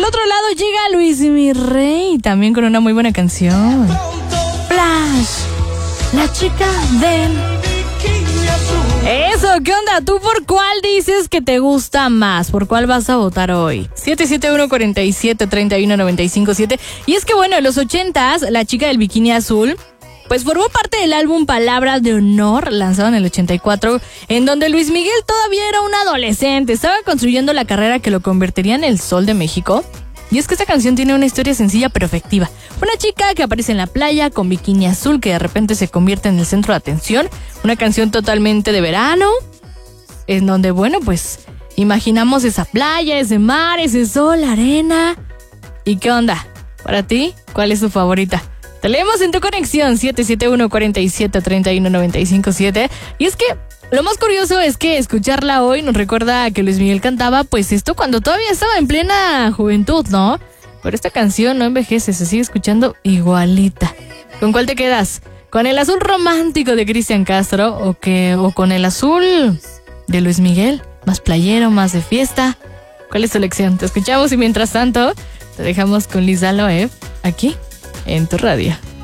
otro lado llega Luis Mi Rey, también con una muy buena canción. Flash, la chica del... Eso, ¿qué onda? ¿Tú por cuál dices que te gusta más? ¿Por cuál vas a votar hoy? 771-47-31-95-7. Y es que bueno, en los 80s, la chica del bikini azul, pues formó parte del álbum Palabras de Honor, lanzado en el 84, en donde Luis Miguel todavía era un adolescente, estaba construyendo la carrera que lo convertiría en el Sol de México. Y es que esta canción tiene una historia sencilla pero efectiva. Una chica que aparece en la playa con bikini azul que de repente se convierte en el centro de atención. Una canción totalmente de verano, en donde, bueno, pues imaginamos esa playa, ese mar, ese sol, arena. ¿Y qué onda? Para ti, ¿cuál es tu favorita? Te leemos en tu conexión 771-47-31-95-7. Y es que lo más curioso es que escucharla hoy nos recuerda a que Luis Miguel cantaba pues esto cuando todavía estaba en plena juventud, ¿no? Pero esta canción no envejece, se sigue escuchando igualita. ¿Con cuál te quedas? ¿Con el azul romántico de Cristian Castro o con el azul de Luis Miguel? ¿Más playero, más de fiesta? ¿Cuál es tu elección? Te escuchamos y mientras tanto te dejamos con Lisa Loeb aquí en tu radio.